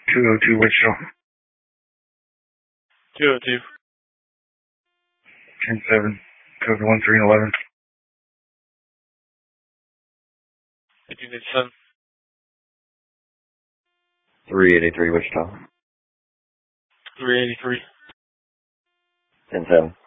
202 Wichita. 202. 10-7, code 1311. 1887. 383 Wichita. 383. 10-7.